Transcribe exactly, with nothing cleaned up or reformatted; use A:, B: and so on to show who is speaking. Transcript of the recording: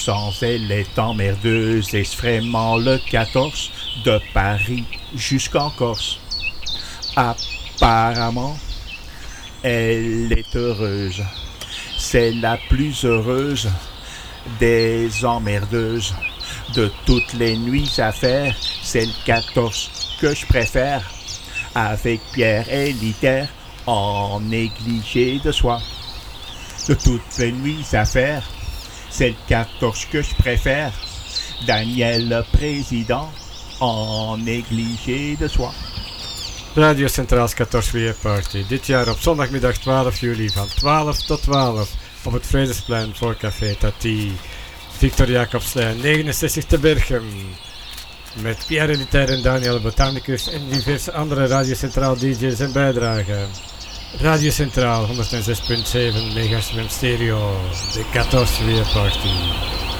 A: Sans elle est emmerdeuse et vraiment le quatorze de Paris jusqu'en Corse. Apparemment, elle est heureuse. C'est la plus heureuse des emmerdeuses. De toutes les nuits à faire, c'est le quatorze que je préfère. Avec Pierre et Litaire en négligé de soi. De toutes les nuits à faire, c'est le quatorze que je préfère. Daniel le président en négligé de soi.
B: Radio Centraals quatorze Weerparty. Dit jaar op zondagmiddag twaalf juli van twaalf tot twaalf op het Vredesplein voor Café Tati. Victor Jacobslijn negenenzestig te Berchem. Met Pierre Elitaire en Daniel Botanicus en diverse andere Radio Centraal D J's en bijdragen. Radio Centraal honderd zes punt zeven megahertz stereo. De quatorze Weerparty.